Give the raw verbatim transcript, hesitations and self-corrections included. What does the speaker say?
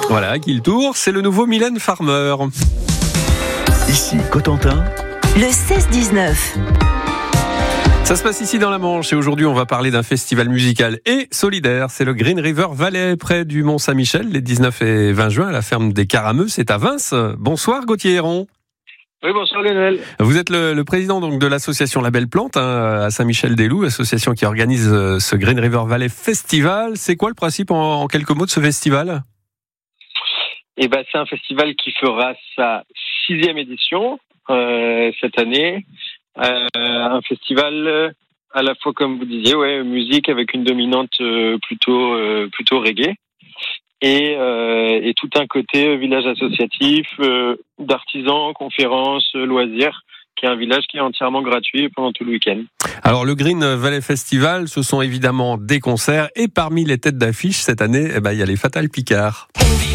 Voilà, qui le tour, c'est le nouveau Mylène Farmer. Ici Cotentin, le seize dix-neuf. Ça se passe ici dans la Manche et aujourd'hui on va parler d'un festival musical et solidaire. C'est le Green River Valley près du Mont-Saint-Michel les dix-neuf et vingt juin à la ferme des Carameux, c'est à Vins. Bonsoir Gauthier Héron. Oui, bonsoir Lionel. Vous êtes le, le président donc de l'association La Belle Plante hein, à Saint-Michel-des-Loups, association qui organise ce Green River Valley Festival. C'est quoi le principe en, en quelques mots de ce festival ? Eh ben, c'est un festival qui fera sa sixième édition euh, cette année. Euh, un festival euh, à la fois, comme vous disiez, ouais, musique avec une dominante euh, plutôt euh, plutôt reggae et, euh, et tout un côté euh, village associatif, euh, d'artisans, conférences, euh, loisirs, qui est un village qui est entièrement gratuit pendant tout le week-end. Alors le Green Valley Festival, ce sont évidemment des concerts et parmi les têtes d'affiche cette année, eh ben, il y a les Fatal Picard.